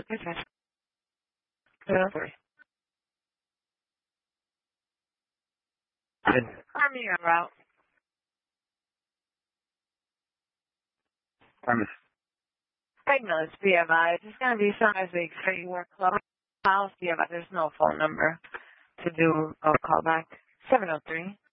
Okay. 703. Army en route. Army. Signal is BMI. It's going to be some as we for you work clubhouse. BMI. There's no phone number to do a call back. 703.